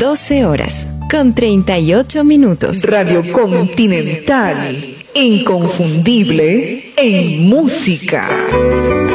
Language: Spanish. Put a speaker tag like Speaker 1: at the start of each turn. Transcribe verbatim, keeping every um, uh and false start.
Speaker 1: doce horas, con treinta y ocho minutos.
Speaker 2: Radio Continental, inconfundible en música.